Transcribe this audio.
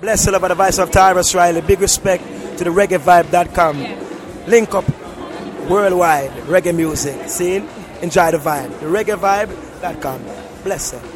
Bless all over the voice of Tyrus Riley. Big respect to the reggaevibe.com. Link up worldwide reggae music. See? Enjoy the vibe. The reggaevibe.com. Bless it.